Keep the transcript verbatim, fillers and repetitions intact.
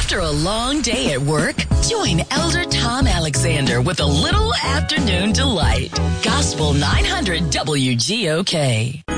After a long day at work, join Elder Tom Alexander with a little afternoon delight. Gospel nine hundred W G O K.